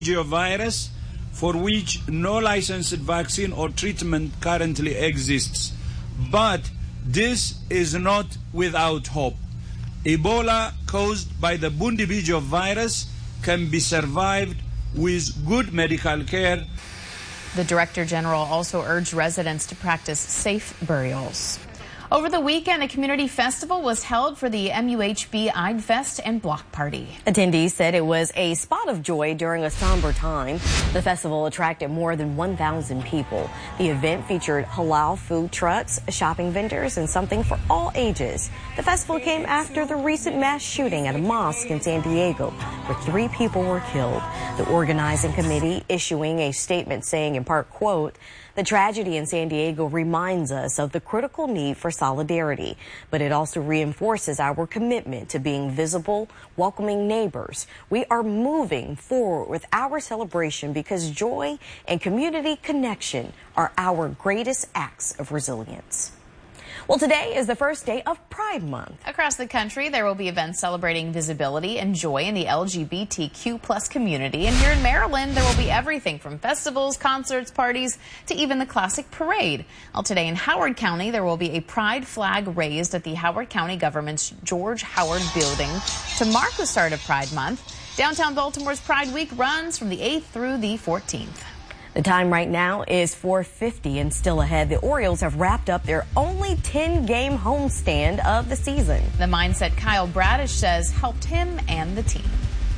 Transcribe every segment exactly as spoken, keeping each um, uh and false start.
virus, for which no licensed vaccine or treatment currently exists. But this is not without hope. Ebola caused by the Bundibugyo virus can be survived with good medical care. The Director General also urged residents to practice safe burials. Over the weekend, a community festival was held for the M U H B Eid Fest and Block Party. Attendees said it was a spot of joy during a somber time. The festival attracted more than one thousand people. The event featured halal food trucks, shopping vendors, and something for all ages. The festival came after the recent mass shooting at a mosque in San Diego, where three people were killed. The organizing committee issuing a statement saying, in part, quote, "The tragedy in San Diego reminds us of the critical need for solidarity, but it also reinforces our commitment to being visible, welcoming neighbors. We are moving forward with our celebration because joy and community connection are our greatest acts of resilience." Well, today is the first day of Pride Month. Across the country, there will be events celebrating visibility and joy in the L G B T Q plus community. And here in Maryland, there will be everything from festivals, concerts, parties, to even the classic parade. Well, today in Howard County, there will be a pride flag raised at the Howard County government's George Howard building to mark the start of Pride Month. Downtown Baltimore's Pride Week runs from the eighth through the fourteenth. The time right now is four fifty, and still ahead, the Orioles have wrapped up their only ten game homestand of the season. The mindset Kyle Bradish says helped him and the team.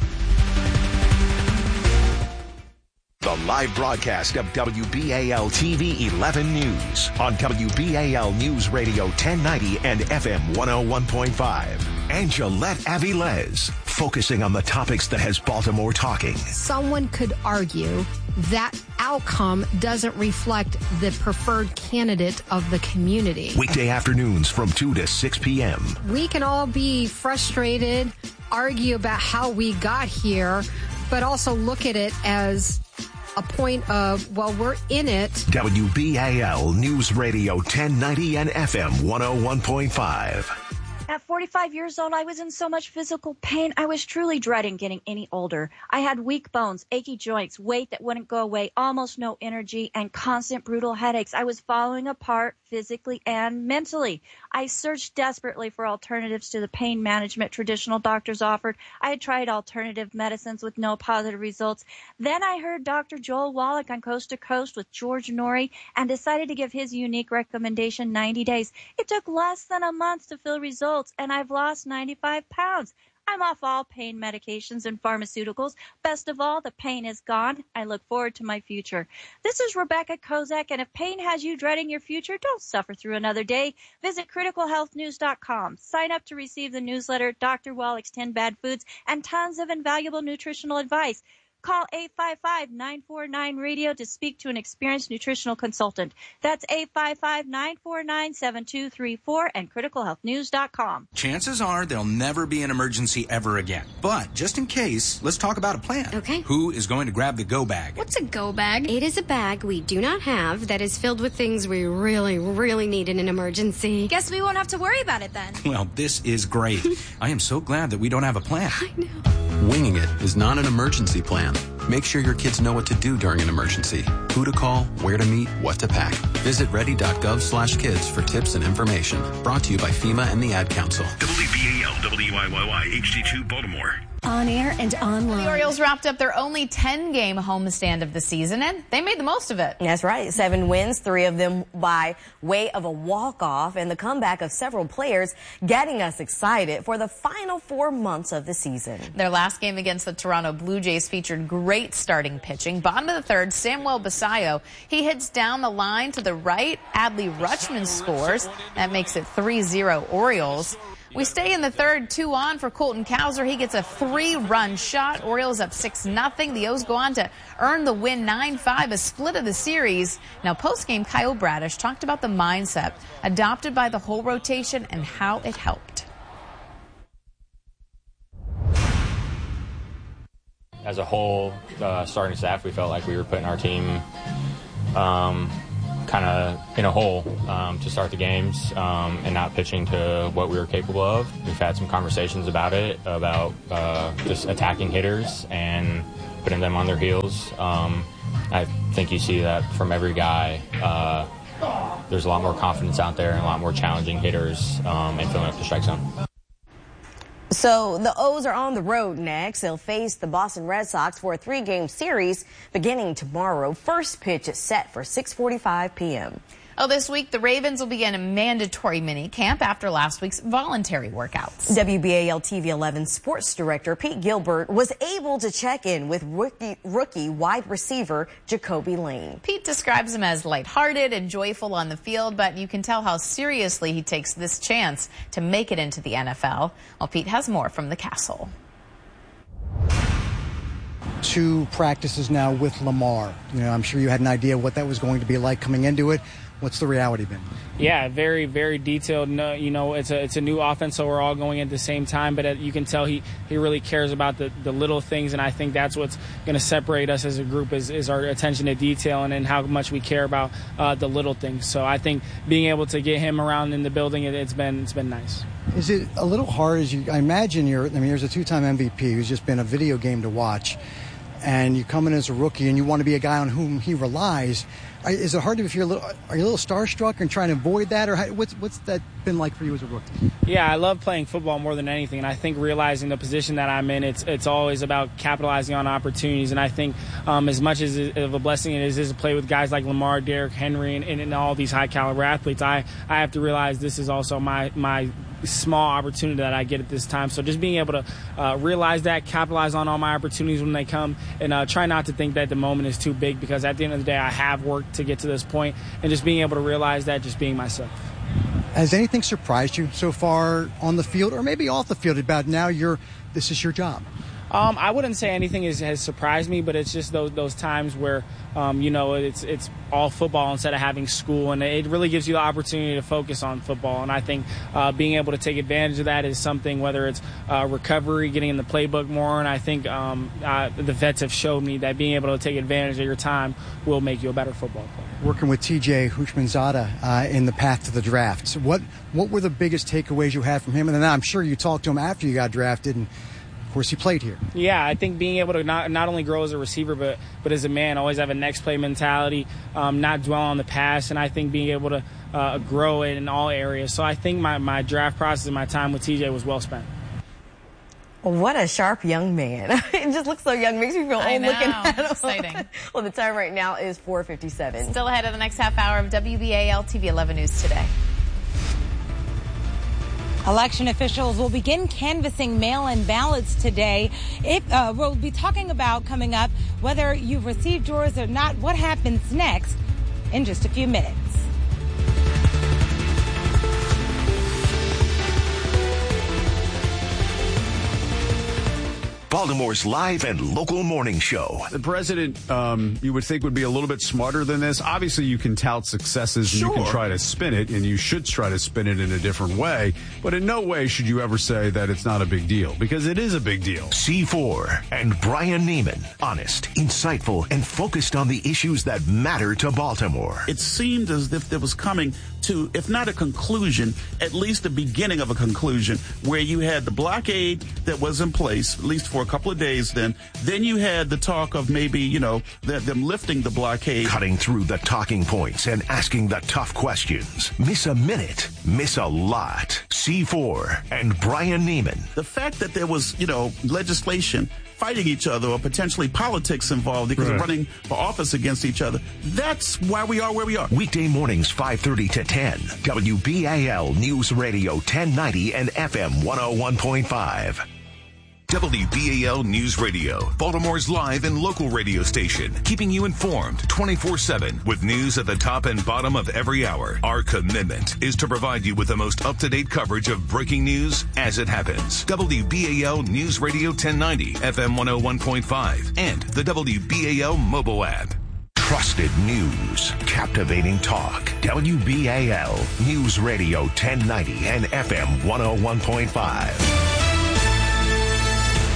The live broadcast of W B A L T V eleven News on W B A L News Radio ten ninety and F M one oh one point five. Angelette Avilés, focusing on the topics that has Baltimore talking. Someone could argue that outcome doesn't reflect the preferred candidate of the community. Weekday afternoons from two to six p.m. We can all be frustrated, argue about how we got here, but also look at it as a point of, well, we're in it. W B A L News Radio ten ninety and F M one oh one point five. At forty-five years old, I was in so much physical pain. I was truly dreading getting any older. I had weak bones, achy joints, weight that wouldn't go away, almost no energy, and constant brutal headaches. I was falling apart physically and mentally. I searched desperately for alternatives to the pain management traditional doctors offered. I had tried alternative medicines with no positive results. Then I heard Doctor Joel Wallach on Coast to Coast with George Norrie and decided to give his unique recommendation ninety days. It took less than a month to feel results, and I've lost ninety-five pounds. I'm off all pain medications and pharmaceuticals. Best of all, the pain is gone. I look forward to my future. This is Rebecca Kozak, and if pain has you dreading your future, don't suffer through another day. Visit critical health news dot com. Sign up to receive the newsletter, Doctor Wallach's ten Bad Foods, and tons of invaluable nutritional advice. Call eight five five, nine four nine, radio to speak to an experienced nutritional consultant. That's eight five five, nine four nine, seven two three four and critical health news dot com. Chances are there'll never be an emergency ever again. But just in case, let's talk about a plan. Okay. Who is going to grab the go bag? What's a go bag? It is a bag we do not have that is filled with things we really, really need in an emergency. Guess we won't have to worry about it then. Well, this is great. I am so glad that we don't have a plan. I know. Winging it is not an emergency plan. Make sure your kids know what to do during an emergency, who to call, where to meet, what to pack. Visit ready.gov slash kids for tips and information. Brought to you by FEMA and the Ad Council. W B A L W I Y Y H D two Baltimore. On air and online. The Orioles wrapped up their only ten game homestand of the season, and they made the most of it. That's right. Seven wins, three of them by way of a walk-off, and the comeback of several players getting us excited for the final four months of the season. Their last game against the Toronto Blue Jays featured great starting pitching. Bottom of the third, Samuel Basayo. He hits down the line to the right. Adley Rutschman scores. That makes it three zero Orioles. We stay in the third, two on for Colton Cowser. He gets a three-run shot. Orioles up six nothing. The O's go on to earn the win nine five, a split of the series. Now, post-game, Kyle Bradish talked about the mindset adopted by the whole rotation and how it helped. As a whole, uh, starting staff, we felt like we were putting our team um, kind of in a hole um, to start the games um, and not pitching to what we were capable of. We've had some conversations about it, about uh, just attacking hitters and putting them on their heels. Um, I think you see that from every guy. Uh, there's a lot more confidence out there and a lot more challenging hitters um, and filling up the strike zone. So the O's are on the road next. They'll face the Boston Red Sox for a three-game series beginning tomorrow. First pitch is set for six forty-five p m Oh, this week, the Ravens will begin a mandatory mini camp after last week's voluntary workouts. W B A L T V eleven sports director Pete Gilbert was able to check in with rookie, rookie wide receiver Jacoby Lane. Pete describes him as lighthearted and joyful on the field, but you can tell how seriously he takes this chance to make it into the N F L. Well, Pete has more from the Castle. Two practices now with Lamar. You know, I'm sure you had an idea what that was going to be like coming into it. What's the reality been? Yeah, very, very detailed. No, you know, it's a it's a new offense, so we're all going at the same time. But you can tell he, he really cares about the, the little things, and I think that's what's going to separate us as a group is, is our attention to detail and, and how much we care about uh, the little things. So I think being able to get him around in the building, it, it's been it's been nice. Is it a little hard? As you, I imagine you're. I mean, there's a two-time M V P who's just been a video game to watch, and you come in as a rookie and you want to be a guy on whom he relies. Is it hard to, if you're a little, are you a little starstruck and trying to avoid that, or how, what's what's that been like for you as a rookie? Yeah, I love playing football more than anything, and I think realizing the position that I'm in, it's it's always about capitalizing on opportunities. And I think um, as much as of a blessing it is, is to play with guys like Lamar, Derrick Henry, and, and, and all these high caliber athletes, I I have to realize this is also my my. small opportunity that I get at this time. So just being able to uh, realize that, capitalize on all my opportunities when they come, and uh, try not to think that the moment is too big, because at the end of the day I have worked to get to this point, and just being able to realize that, just being myself. Has anything surprised you so far on the field or maybe off the field about now you're this is your job? Um, I wouldn't say anything is, has surprised me, but it's just those those times where, um, you know, it's it's all football instead of having school, and it really gives you the opportunity to focus on football. And I think uh, being able to take advantage of that is something, whether it's uh, recovery, getting in the playbook more, and I think um, uh, the vets have showed me that being able to take advantage of your time will make you a better football player. Working with T J Houshmandzadeh uh, in the path to the draft, so what what were the biggest takeaways you had from him? And then I'm sure you talked to him after you got drafted, and of course he played here. Yeah, I think being able to not not only grow as a receiver, but but as a man, always have a next play mentality, um, not dwell on the past, and I think being able to uh, grow it in all areas. So I think my, my draft process and my time with T J was well spent. What a sharp young man. It just looks so young. Makes me feel I old know. looking at him. Exciting. Well, the time right now is four fifty-seven. Still ahead of the next half hour of W B A L T V eleven News Today. Election officials will begin canvassing mail-in ballots today. If, uh, we'll be talking about coming up whether you've received yours or not, what happens next in just a few minutes. Baltimore's live and local morning show. The president, um, you would think, would be a little bit smarter than this. Obviously, you can tout successes and Sure. you can try to spin it, and you should try to spin it in a different way. But in no way should you ever say that it's not a big deal, because it is a big deal. C four and Brian Neiman. Honest, insightful, and focused on the issues that matter to Baltimore. It seemed as if there was coming to, if not a conclusion, at least the beginning of a conclusion, where you had the blockade that was in place, at least for a couple of days then. Then you had the talk of maybe, you know, the, them lifting the blockade. Cutting through the talking points and asking the tough questions. Miss a minute, miss a lot. C four and Brian Neiman. The fact that there was, you know, legislation fighting each other or potentially politics involved because Right. of running for office against each other, that's why we are where we are. Weekday mornings, five thirty to ten. W B A L News Radio ten ninety and F M one oh one point five. W B A L News Radio, Baltimore's live and local radio station, keeping you informed twenty-four seven with news at the top and bottom of every hour. Our commitment is to provide you with the most up-to-date coverage of breaking news as it happens. W B A L News Radio ten ninety, F M one oh one point five, and the W B A L mobile app. Trusted news, captivating talk. W B A L News Radio ten ninety and F M one oh one point five.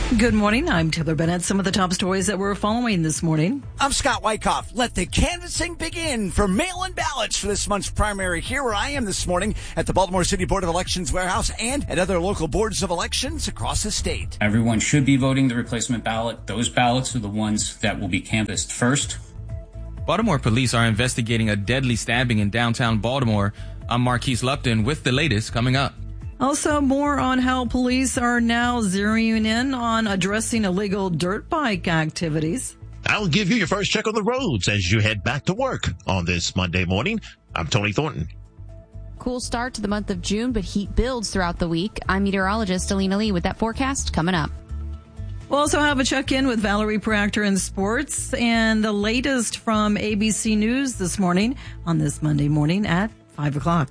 Good morning. I'm Taylor Bennett. Some of the top stories that we're following this morning. I'm Scott Wyckoff. Let the canvassing begin for mail-in ballots for this month's primary. Here where I am this morning at the Baltimore City Board of Elections warehouse and at other local boards of elections across the state. Everyone should be voting the replacement ballot. Those ballots are the ones that will be canvassed first. Baltimore police are investigating a deadly stabbing in downtown Baltimore. I'm Marquise Lupton with the latest coming up. Also, more on how police are now zeroing in on addressing illegal dirt bike activities. I'll give you your first check on the roads as you head back to work on this Monday morning. I'm Tony Thornton. Cool start to the month of June, but heat builds throughout the week. I'm meteorologist Alina Lee with that forecast coming up. We'll also have a check-in with Valerie Proctor in sports and the latest from A B C News this morning on this Monday morning at five o'clock.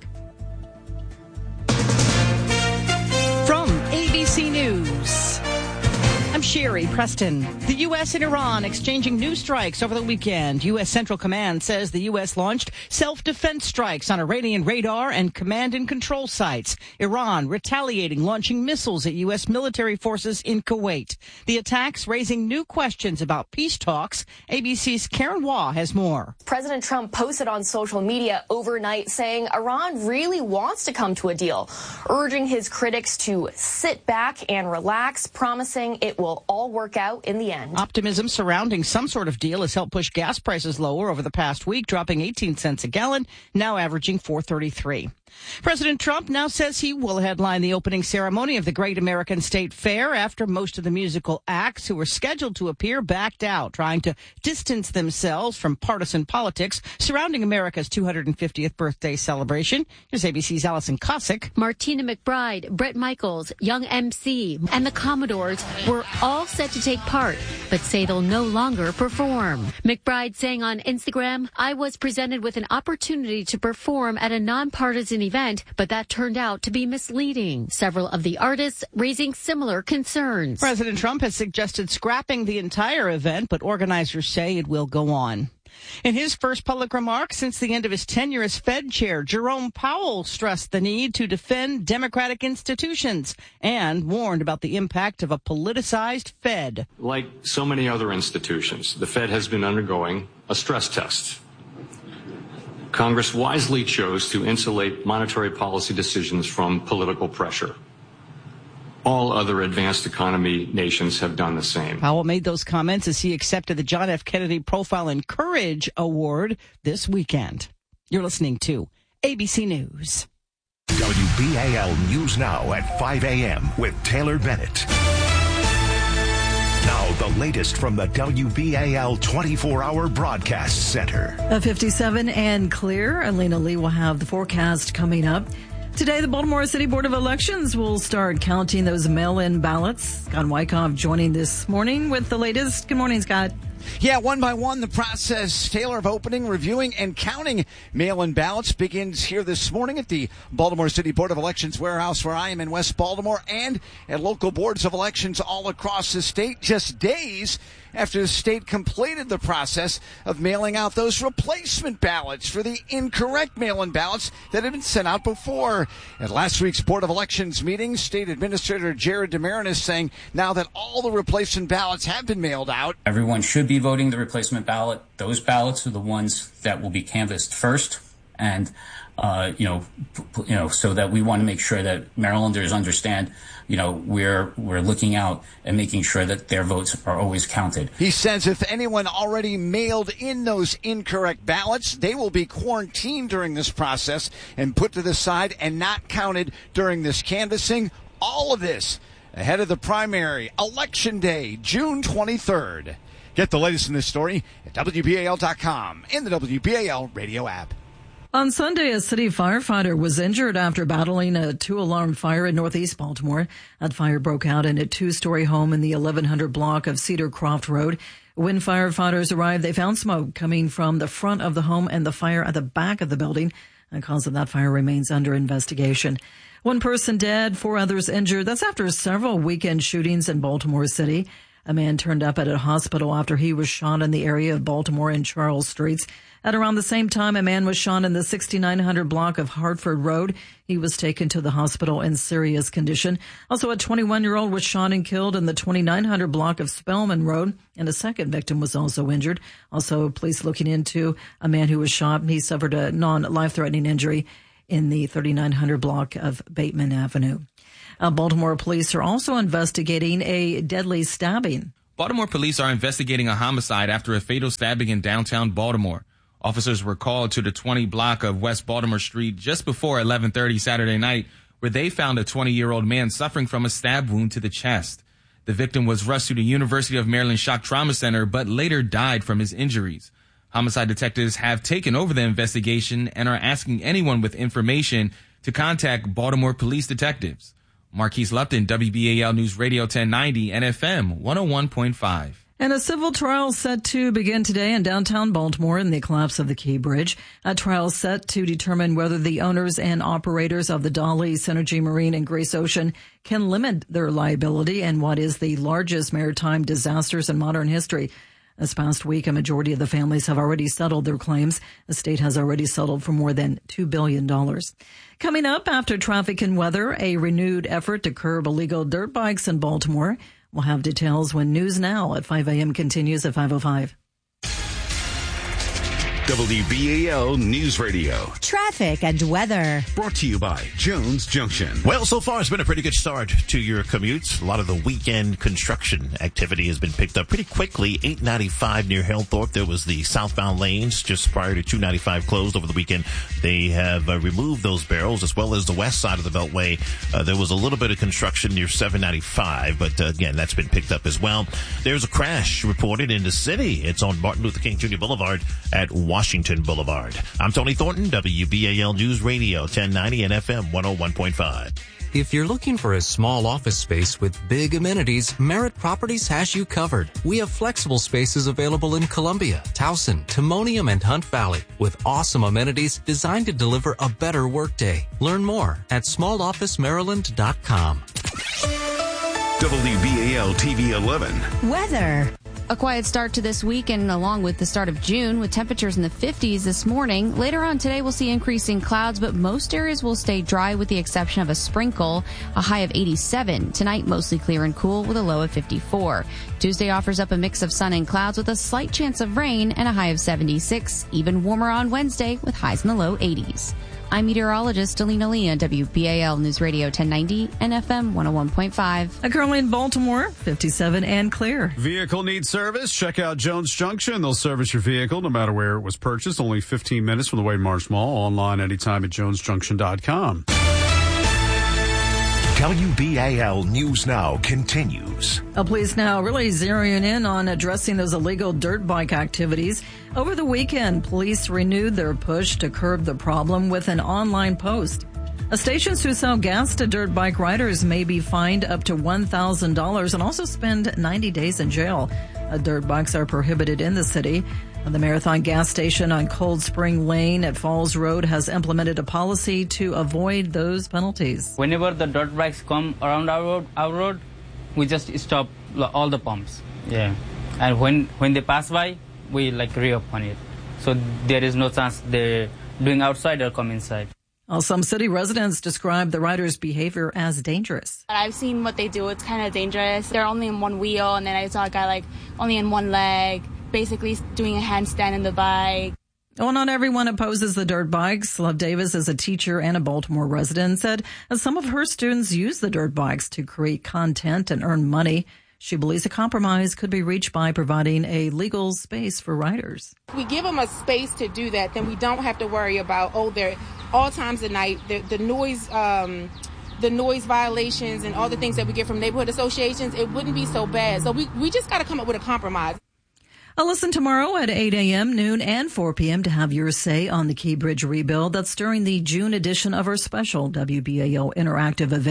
From A B C News, I'm Sherry Preston. The U S and Iran exchanging new strikes over the weekend. U S Central Command says the U S launched self-defense strikes on Iranian radar and command and control sites. Iran retaliating, launching missiles at U S military forces in Kuwait. The attacks raising new questions about peace talks. A B C's Karen Waugh has more. President Trump posted on social media overnight saying Iran really wants to come to a deal, urging his critics to sit back and relax, promising it will all work out in the end. Optimism surrounding some sort of deal has helped push gas prices lower over the past week, dropping eighteen cents a gallon, now averaging four thirty-three. President Trump now says he will headline the opening ceremony of the Great American State Fair after most of the musical acts who were scheduled to appear backed out, trying to distance themselves from partisan politics surrounding America's two hundred fiftieth birthday celebration. Here's A B C's Allison Cossack. Martina McBride, Bret Michaels, Young M C, and the Commodores were all set to take part, but say they'll no longer perform. McBride saying on Instagram, I was presented with an opportunity to perform at a nonpartisan event, but that turned out to be misleading. Several of the artists raising similar concerns. President Trump has suggested scrapping the entire event, but organizers say it will go on. In his first public remarks since the end of his tenure as Fed chair, Jerome Powell stressed the need to defend democratic institutions and warned about the impact of a politicized Fed. Like so many other institutions, the Fed has been undergoing a stress test. Congress wisely chose to insulate monetary policy decisions from political pressure. All other advanced economy nations have done the same. Powell made those comments as he accepted the John F. Kennedy Profile and Courage Award this weekend. You're listening to A B C News. W B A L News Now at five a.m. with Taylor Bennett. Now, the latest from the W B A L twenty-four hour broadcast center. At fifty-seven and clear, Alina Lee will have the forecast coming up. Today, the Baltimore City Board of Elections will start counting those mail-in ballots. Scott Wyckoff joining this morning with the latest. Good morning, Scott. Yeah, one by one, the process, Taylor, of opening, reviewing, and counting mail-in ballots begins here this morning at the Baltimore City Board of Elections warehouse where I am in West Baltimore and at local boards of elections all across the state, just days after the state completed the process of mailing out those replacement ballots for the incorrect mail-in ballots that had been sent out before. At last week's Board of Elections meeting, State Administrator Jared DeMarinis saying now that all the replacement ballots have been mailed out, everyone should be voting the replacement ballot. Those ballots are the ones that will be canvassed first. And, uh, you know, p- you know, so that we want to make sure that Marylanders understand, you know, we're, we're looking out and making sure that their votes are always counted. He says if anyone already mailed in those incorrect ballots, they will be quarantined during this process and put to the side and not counted during this canvassing. All of this ahead of the primary, Election Day, June twenty-third. Get the latest in this story at W B A L dot com and the W B A L radio app. On Sunday, a city firefighter was injured after battling a two-alarm fire in northeast Baltimore. That fire broke out in a two-story home in the eleven hundred block of Cedar Croft Road. When firefighters arrived, they found smoke coming from the front of the home and the fire at the back of the building. The cause of that fire remains under investigation. One person dead, four others injured. That's after several weekend shootings in Baltimore City. A man turned up at a hospital after he was shot in the area of Baltimore and Charles Streets. At around the same time, a man was shot in the sixty-nine hundred block of Hartford Road. He was taken to the hospital in serious condition. Also, a twenty-one-year-old was shot and killed in the twenty-nine hundred block of Spelman Road, and a second victim was also injured. Also, police looking into a man who was shot. He suffered a non-life-threatening injury in the thirty-nine hundred block of Bateman Avenue. Uh, Baltimore police are also investigating a deadly stabbing. Baltimore police are investigating a homicide after a fatal stabbing in downtown Baltimore. Officers were called to the twenty block of West Baltimore Street just before eleven thirty Saturday night, where they found a twenty-year-old man suffering from a stab wound to the chest. The victim was rushed to the University of Maryland Shock Trauma Center, but later died from his injuries. Homicide detectives have taken over the investigation and are asking anyone with information to contact Baltimore police detectives. Marquise Lupton, W B A L News Radio ten ninety and F M one oh one point five. And a civil trial set to begin today in downtown Baltimore in the collapse of the Key Bridge. A trial set to determine whether the owners and operators of the Dali, Synergy Marine, and Grace Ocean can limit their liability in what is the largest maritime disasters in modern history. This past week, a majority of the families have already settled their claims. The state has already settled for more than two billion dollars. Coming up after traffic and weather, a renewed effort to curb illegal dirt bikes in Baltimore. We'll have details when News Now at five a.m. continues at five oh five. W B A L News Radio. Traffic and weather. Brought to you by Jones Junction. Well, so far it's been a pretty good start to your commutes. A lot of the weekend construction activity has been picked up pretty quickly. eight ninety-five near Hillthorpe, there was the southbound lanes just prior to two ninety-five closed over the weekend. They have uh, removed those barrels, as well as the west side of the Beltway. Uh, there was a little bit of construction near seven ninety-five, but uh, again, that's been picked up as well. There's a crash reported in the city. It's on Martin Luther King Junior Boulevard at Washington Boulevard. I'm Tony Thornton, W B A L News Radio ten ninety and F M one oh one point five. If you're looking for a small office space with big amenities, Merritt Properties has you covered. We have flexible spaces available in Columbia, Towson, Timonium, and Hunt Valley with awesome amenities designed to deliver a better workday. Learn more at small office maryland dot com. W B A L T V eleven. Weather. A quiet start to this week and along with the start of June with temperatures in the fifties this morning. Later on today, we'll see increasing clouds, but most areas will stay dry with the exception of a sprinkle, a high of eighty-seven. Tonight, mostly clear and cool with a low of fifty-four. Tuesday offers up a mix of sun and clouds with a slight chance of rain and a high of seventy-six. Even warmer on Wednesday with highs in the low eighties. I'm meteorologist Alina Lee on W B A L News Radio ten ninety and F M one oh one point five. Currently in Baltimore, fifty-seven and clear. Vehicle needs service? Check out Jones Junction. They'll service your vehicle no matter where it was purchased. Only fifteen minutes from the Wade Marsh Mall. Online anytime at jones junction dot com. W B A L News Now continues. Uh, police now really zeroing in on addressing those illegal dirt bike activities. Over the weekend, police renewed their push to curb the problem with an online post. Uh, stations who sell gas to dirt bike riders may be fined up to one thousand dollars and also spend ninety days in jail. Uh, dirt bikes are prohibited in the city. The Marathon gas station on Cold Spring Lane at Falls Road has implemented a policy to avoid those penalties. Whenever the dirt bikes come around our road, our road, we just stop all the pumps. Yeah, and when when they pass by, we like reopen it. So there is no chance they're doing outside or come inside. Well, some city residents describe the riders' behavior as dangerous. I've seen what they do. It's kind of dangerous. They're only in one wheel, and then I saw a guy like only in one leg, basically doing a handstand in the bike. Well, not everyone opposes the dirt bikes. Love Davis is a teacher and a Baltimore resident, said some of her students use the dirt bikes to create content and earn money. She believes a compromise could be reached by providing a legal space for riders. If we give them a space to do that, then we don't have to worry about, oh, they're all times of night, the, the noise um, the noise violations and all the things that we get from neighborhood associations. It wouldn't be so bad. So we, we just got to come up with a compromise. I'll listen tomorrow at eight a.m., noon, and four p.m. to have your say on the Key Bridge rebuild. That's during the June edition of our special W B A L Interactive event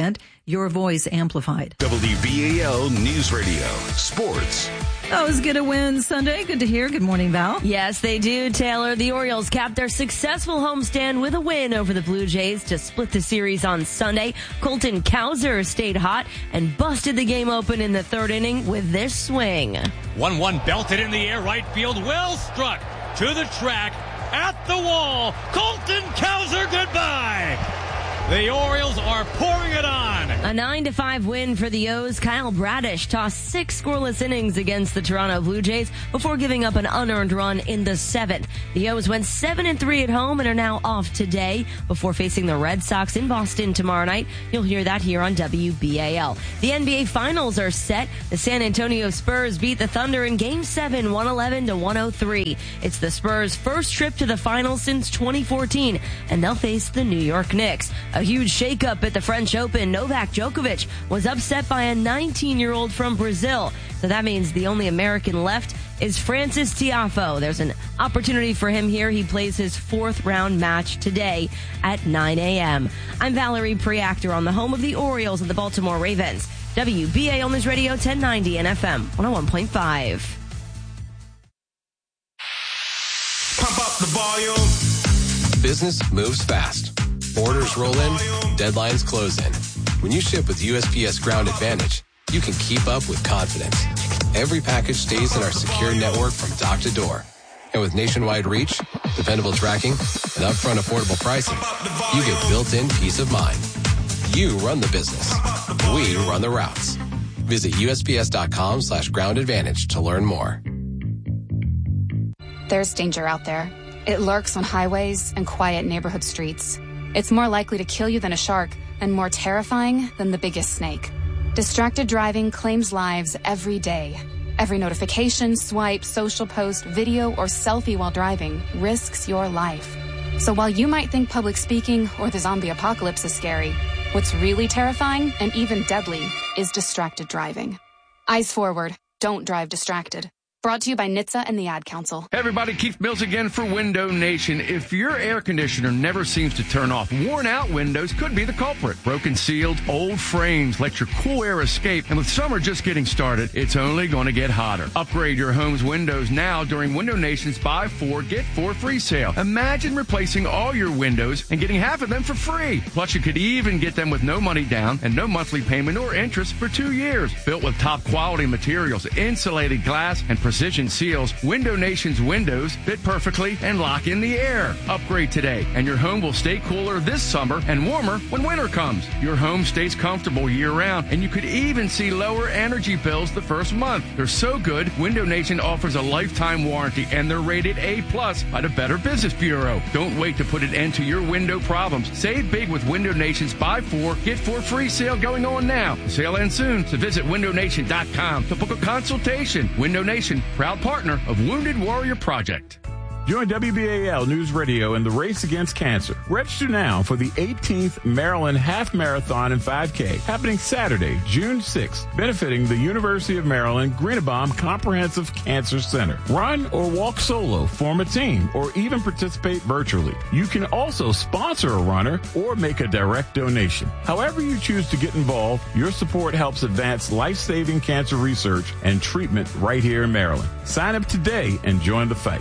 your voice amplified. W B A L News Radio. Sports. O's get a win Sunday. Good to hear. Good morning, Val. Yes, they do, Taylor. The Orioles capped their successful homestand with a win over the Blue Jays to split the series on Sunday. Colton Cowser stayed hot and busted the game open in the third inning with this swing. one one belted in the air, right field, well struck to the track, at the wall. Colton Cowser, goodbye. The Orioles are pouring it on. A nine to five win for the O's. Kyle Bradish tossed six scoreless innings against the Toronto Blue Jays before giving up an unearned run in the seventh. The O's went seven and three at home and are now off today before facing the Red Sox in Boston tomorrow night. You'll hear that here on W B A L. The N B A Finals are set. The San Antonio Spurs beat the Thunder in Game seven, one eleven to one oh three. It's the Spurs' first trip to the finals since twenty fourteen, and they'll face the New York Knicks. A huge shakeup at the French Open. Novak Djokovic was upset by a nineteen-year-old from Brazil. So that means the only American left is Francis Tiafoe. There's an opportunity for him here. He plays his fourth round match today at nine a.m. I'm Valerie Preactor on the home of the Orioles and the Baltimore Ravens. W B A L News Radio ten ninety and F M one oh one point five. Pump up the volume. Business moves fast. Orders roll in, deadlines close in. When you ship with U S P S Ground Advantage, you can keep up with confidence. Every package stays in our secure network from dock to door. And with nationwide reach, dependable tracking, and upfront affordable pricing, you get built-in peace of mind. You run the business. We run the routes. Visit U S P S dot com slash ground advantage to learn more. There's danger out there. It lurks on highways and quiet neighborhood streets. It's more likely to kill you than a shark, and more terrifying than the biggest snake. Distracted driving claims lives every day. Every notification, swipe, social post, video, or selfie while driving risks your life. So while you might think public speaking or the zombie apocalypse is scary, what's really terrifying and even deadly is distracted driving. Eyes forward. Don't drive distracted. Brought to you by N H T S A and the Ad Council. Hey everybody, Keith Mills again for Window Nation. If your air conditioner never seems to turn off, worn out windows could be the culprit. Broken sealed, old frames let your cool air escape, and with summer just getting started, it's only going to get hotter. Upgrade your home's windows now during Window Nation's Buy Four, Get Four Free sale. Imagine replacing all your windows and getting half of them for free. Plus, you could even get them with no money down and no monthly payment or interest for two years. Built with top quality materials, insulated glass, and precision seals, Window Nation's windows fit perfectly and lock in the air. Upgrade today, and your home will stay cooler this summer and warmer when winter comes. Your home stays comfortable year-round, and you could even see lower energy bills the first month. They're so good, Window Nation offers a lifetime warranty, and they're rated A plus by the Better Business Bureau. Don't wait to put an end to your window problems. Save big with Window Nation's Buy Four, Get Four Free sale going on now. The sale ends soon, so visit window nation dot com to book a consultation. Window Nation, proud partner of Wounded Warrior Project. Join W B A L News Radio in the race against cancer. Register now for the eighteenth Maryland Half Marathon and five K happening Saturday, June sixth, benefiting the University of Maryland Greenebaum Comprehensive Cancer Center. Run or walk solo, form a team, or even participate virtually. You can also sponsor a runner or make a direct donation. However you choose to get involved, your support helps advance life-saving cancer research and treatment right here in Maryland. Sign up today and join the fight.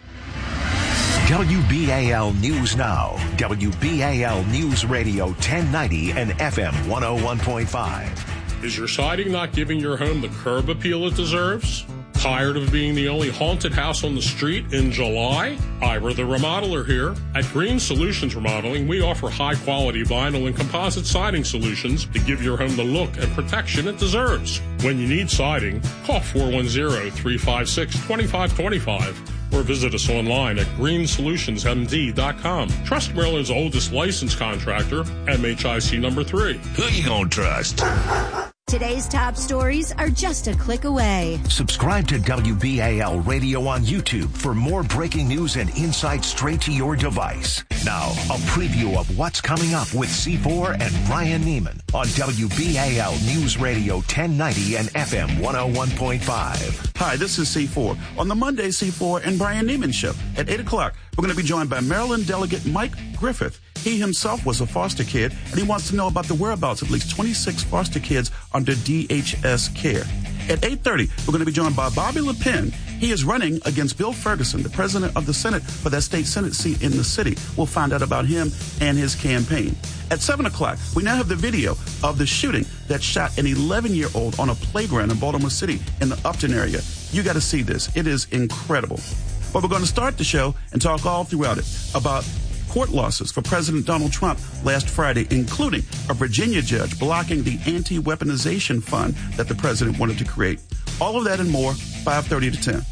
W B A L News Now, W B A L News Radio ten ninety and F M one oh one point five. Is your siding not giving your home the curb appeal it deserves? Tired of being the only haunted house on the street in July? Ira the Remodeler here. At Green Solutions Remodeling, we offer high-quality vinyl and composite siding solutions to give your home the look and protection it deserves. When you need siding, call four one zero, three five six, two five two five or visit us online at green solutions m d dot com. Trust Maryland's oldest licensed contractor, M H I C number three. Who you gonna trust? Today's top stories are just a click away. Subscribe to W B A L Radio on YouTube for more breaking news and insights straight to your device. Now, a preview of what's coming up with C four and Brian Neiman on W B A L News Radio ten ninety and F M one oh one point five. Hi, this is C four. On the Monday C four and Brian Neiman Show at eight o'clock, we're going to be joined by Maryland Delegate Mike Griffith. He himself was a foster kid, and he wants to know about the whereabouts of at least twenty-six foster kids under D H S care. At eight thirty, we're going to be joined by Bobby LePen. He is running against Bill Ferguson, the president of the Senate, for that state Senate seat in the city. We'll find out about him and his campaign. At seven o'clock, we now have the video of the shooting that shot an eleven-year-old on a playground in Baltimore City in the Upton area. You got to see this. It is incredible. But we're going to start the show and talk all throughout it about court losses for President Donald Trump last Friday, including a Virginia judge blocking the anti-weaponization fund that the president wanted to create. All of that and more, five thirty to ten.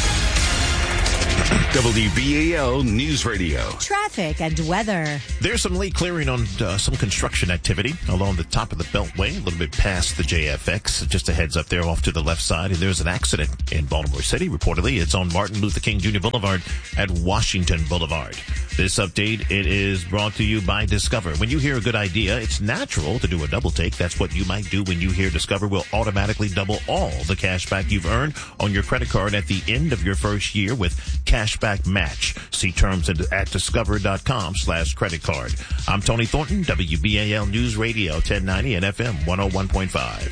W B A L News Radio. Traffic and weather. There's some late clearing on uh, some construction activity along the top of the Beltway, a little bit past the J F X. Just a heads up there off to the left side. And there's an accident in Baltimore City. Reportedly, it's on Martin Luther King Junior Boulevard at Washington Boulevard. This update, it is brought to you by Discover. When you hear a good idea, it's natural to do a double take. That's what you might do when you hear Discover will automatically double all the cash back you've earned on your credit card at the end of your first year with Cashback Match. See terms at, at discover.com slash credit card. I'm Tony Thornton, W B A L News Radio, ten ninety and F M one oh one point five.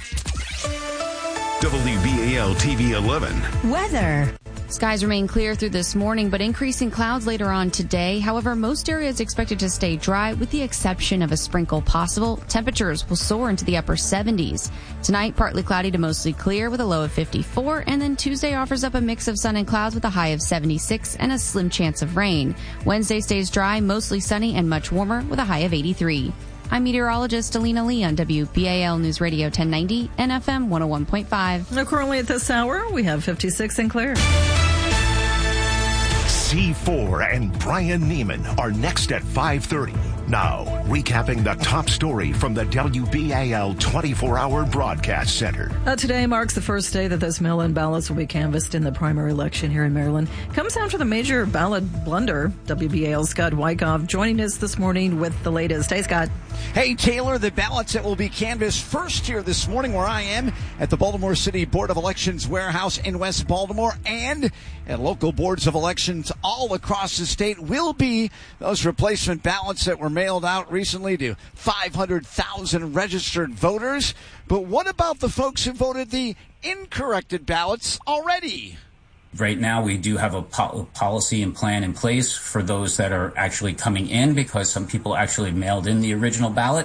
W B A L T V eleven. Weather. Skies remain clear through this morning, but increasing clouds later on today. However, most areas expected to stay dry with the exception of a sprinkle possible. Temperatures will soar into the upper seventies. Tonight, partly cloudy to mostly clear with a low of fifty-four. And then Tuesday offers up a mix of sun and clouds with a high of seventy-six and a slim chance of rain. Wednesday stays dry, mostly sunny and much warmer with a high of eighty-three. I'm meteorologist Alina Lee on W B A L News Radio ten ninety and F M one oh one point five. Now, currently at this hour, we have fifty-six and clear. C four and Brian Neiman are next at five thirty. Now, recapping the top story from the W B A L twenty-four hour broadcast center. Uh, today marks the first day that those mail-in ballots will be canvassed in the primary election here in Maryland. Comes after the major ballot blunder. W B A L's Scott Wyckoff joining us this morning with the latest. Hey, Scott. Hey, Taylor, the ballots that will be canvassed first here this morning where I am at the Baltimore City Board of Elections warehouse in West Baltimore and at local boards of elections all across the state will be those replacement ballots that were mailed out recently to five hundred thousand registered voters. But what about the folks who voted the incorrected ballots already? Right now, we do have a po- policy and plan in place for those that are actually coming in because some people actually mailed in the original ballot.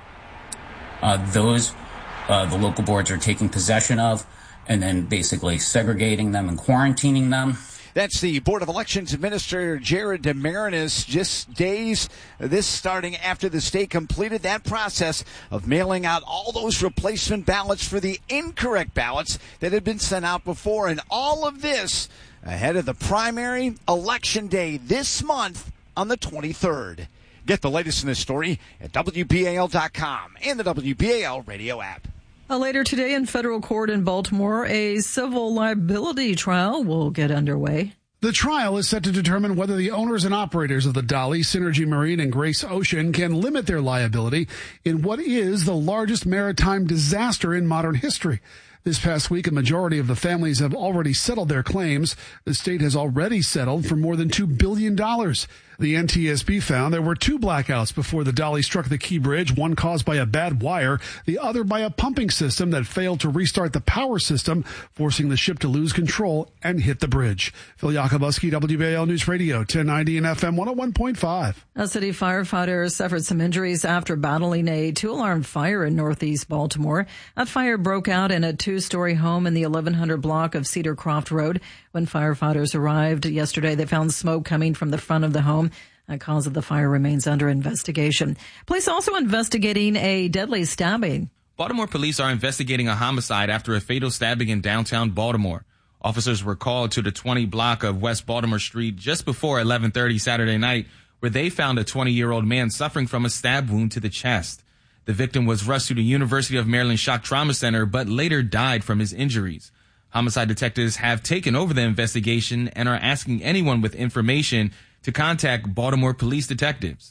Uh, those uh, the local boards are taking possession of and then basically segregating them and quarantining them. That's the Board of Elections Administrator Jared DeMarinis. Just days, this starting after the state completed that process of mailing out all those replacement ballots for the incorrect ballots that had been sent out before. And all of this ahead of the primary election day this month on the twenty-third. Get the latest in this story at W B A L dot com and the W B A L radio app. Uh, later today in federal court in Baltimore, a civil liability trial will get underway. The trial is set to determine whether the owners and operators of the Dolly, Synergy Marine, and Grace Ocean can limit their liability in what is the largest maritime disaster in modern history. This past week, a majority of the families have already settled their claims. The state has already settled for more than two billion dollars. The N T S B found there were two blackouts before the Dolly struck the Key Bridge, one caused by a bad wire, the other by a pumping system that failed to restart the power system, forcing the ship to lose control and hit the bridge. Phil Yakubuski, W B A L News Radio, ten ninety and F M one oh one point five. A city firefighter suffered some injuries after battling a two-alarm fire in northeast Baltimore. A fire broke out in a two-story home in the eleven hundred block of Cedar Croft Road. When firefighters arrived yesterday, they found smoke coming from the front of the home. The cause of the fire remains under investigation. Police also investigating a deadly stabbing. Baltimore police are investigating a homicide after a fatal stabbing in downtown Baltimore. Officers were called to the twenty block of West Baltimore Street just before eleven thirty Saturday night, where they found a twenty-year-old man suffering from a stab wound to the chest. The victim was rushed to the University of Maryland Shock Trauma Center, but later died from his injuries. Homicide detectives have taken over the investigation and are asking anyone with information to contact Baltimore police detectives.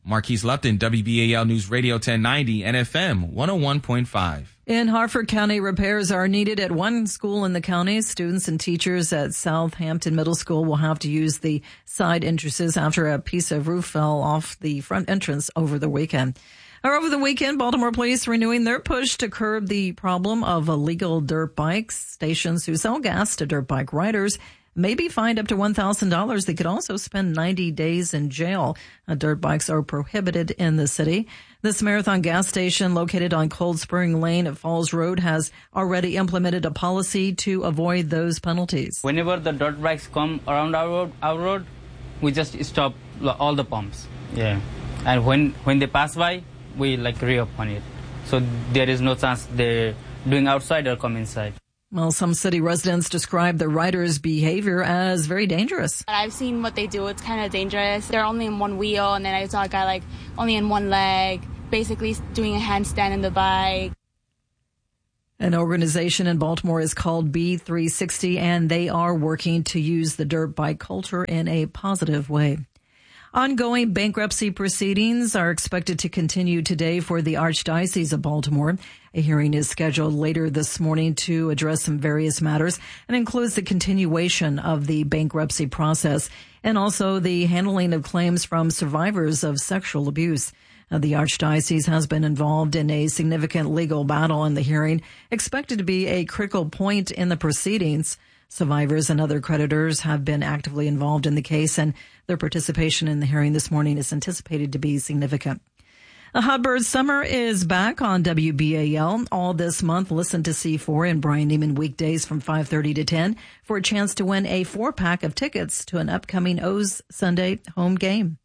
Marquise Lupton, W B A L News Radio ten ninety and F M one oh one point five. In Harford County, repairs are needed at one school in the county. Students and teachers at Southampton Middle School will have to use the side entrances after a piece of roof fell off the front entrance over the weekend. Or over the weekend, Baltimore police renewing their push to curb the problem of illegal dirt bikes. Stations who sell gas to dirt bike riders may be fined up to one thousand dollars. They could also spend ninety days in jail. Uh, dirt bikes are prohibited in the city. This Marathon gas station located on Cold Spring Lane at Falls Road has already implemented a policy to avoid those penalties. Whenever the dirt bikes come around our road, our road, we just stop all the pumps. Yeah. And when, when they pass by, we like re-open it. So there is no chance they're doing outside or come inside. Well, some city residents describe the riders' behavior as very dangerous. I've seen what they do. It's kind of dangerous. They're only in one wheel, and then I saw a guy like only in one leg, basically doing a handstand in the bike. An organization in Baltimore is called B three sixty, and they are working to use the dirt bike culture in a positive way. Ongoing bankruptcy proceedings are expected to continue today for the Archdiocese of Baltimore. A hearing is scheduled later this morning to address some various matters and includes the continuation of the bankruptcy process and also the handling of claims from survivors of sexual abuse. Uh, the Archdiocese has been involved in a significant legal battle, and the hearing expected to be a critical point in the proceedings. Survivors and other creditors have been actively involved in the case, and their participation in the hearing this morning is anticipated to be significant. A Hot Bird Summer is back on W B A L all this month. Listen to C four and Brian Neiman weekdays from five thirty to ten for a chance to win a four-pack of tickets to an upcoming O's Sunday home game.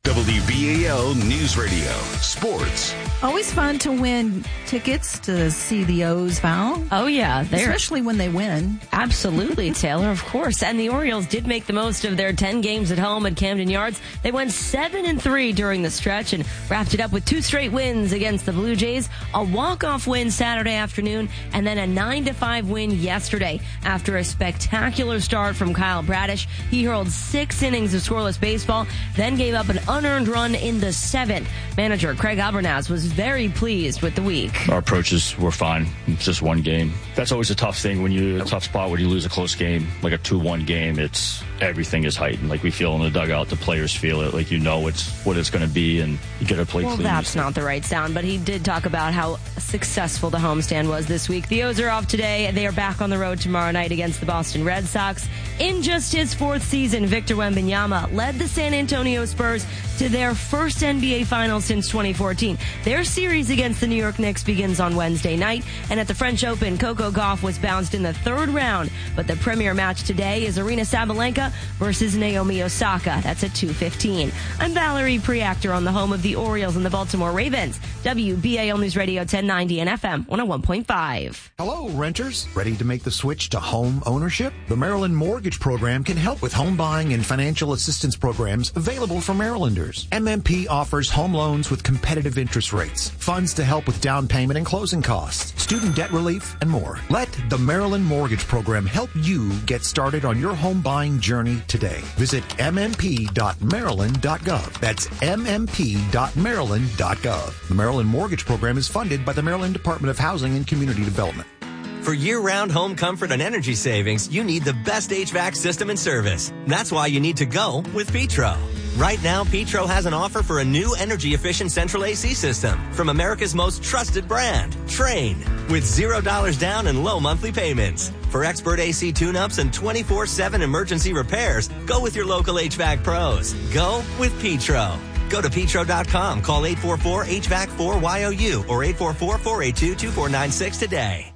W B A L News Radio Sports. Always fun to win tickets to see the O's, Val. Oh, yeah. Especially when they win. Absolutely, Taylor, of course. And the Orioles did make the most of their ten games at home at Camden Yards. They went seven and three during the stretch and wrapped it up with two straight wins against the Blue Jays, a walk-off win Saturday afternoon, and then a nine to five win yesterday. After a spectacular start from Kyle Bradish, he hurled six innings of scoreless baseball, then gave up an unearned run in the seventh. Manager Craig Albernaz was very pleased with the week. Our approaches were fine. It's just one game. That's always a tough thing when you, a tough spot when you lose a close game, like a two one game. It's everything is heightened. Like we feel in the dugout, the players feel it. Like you know it's what it's going to be, and you got to play well, clean. Well, that's not the right sound, but he did talk about how successful the homestand was this week. The O's are off today. They are back on the road tomorrow night against the Boston Red Sox. In just his fourth season, Victor Wembanyama led the San Antonio Spurs to their first N B A Finals since twenty fourteen. Their series against the New York Knicks begins on Wednesday night, and at the French Open, Coco Gauff was bounced in the third round, but the premier match today is Aryna Sabalenka versus Naomi Osaka. That's at two fifteen. I'm Valerie Preactor on the home of the Orioles and the Baltimore Ravens. W B A L News Radio ten ninety and F M one oh one point five. Hello, renters. Ready to make the switch to home ownership? The Maryland Mortgage Program can help with home buying and financial assistance programs available for Marylanders. M M P offers home loans with competitive interest rates, funds to help with down payment and closing costs, student debt relief, and more. Let the Maryland Mortgage Program help you get started on your home buying journey today. Visit m m p dot maryland dot gov. That's m m p dot maryland dot gov. The Maryland Mortgage Program is funded by the Maryland Department of Housing and Community Development. For year-round home comfort and energy savings, you need the best H V A C system and service. That's why you need to go with Petro. Right now, Petro has an offer for a new energy-efficient central A C system from America's most trusted brand, Trane, with zero dollars down and low monthly payments. For expert A C tune-ups and twenty-four seven emergency repairs, go with your local H V A C pros. Go with Petro. Go to petro dot com, call eight four four H V A C four Y O U or eight four four, four eight two, two four nine six today.